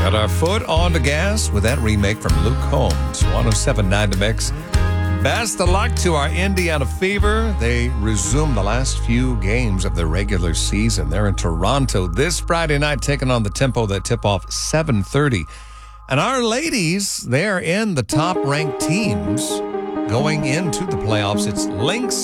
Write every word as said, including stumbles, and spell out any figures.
Got our foot on the gas with that remake from Luke Combs, one oh seven point nine The Mix. Best of luck to our Indiana Fever. They resume the last few games of the regular season. They're in Toronto this Friday night, taking on the Tempo. That tip off seven thirty. And our ladies, they're in the top-ranked teams going into the playoffs. It's Lynx